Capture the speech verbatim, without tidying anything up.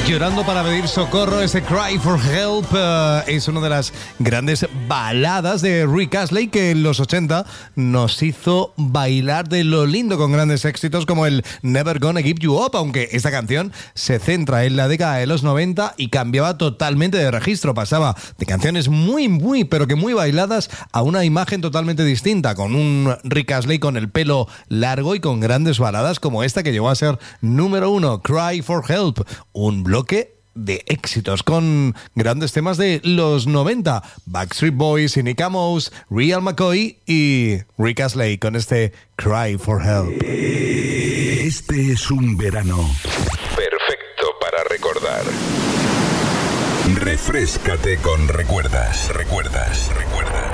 Llorando para pedir socorro, ese Cry for Help uh, es una de las grandes baladas de Rick Astley que en los ochenta nos hizo bailar de lo lindo con grandes éxitos como el Never Gonna Give You Up, aunque esta canción se centra en la década de los noventa y cambiaba totalmente de registro, pasaba de canciones muy, muy, pero que muy bailadas a una imagen totalmente distinta, con un Rick Astley con el pelo largo y con grandes baladas como esta que llegó a ser número uno, Cry for Help, un bloque de éxitos con grandes temas de los noventa, Backstreet Boys, Nick Amos, Real McCoy y Rick Astley con este Cry for Help. Este es un verano perfecto para recordar. Refréscate con recuerdas, recuerdas, recuerdas.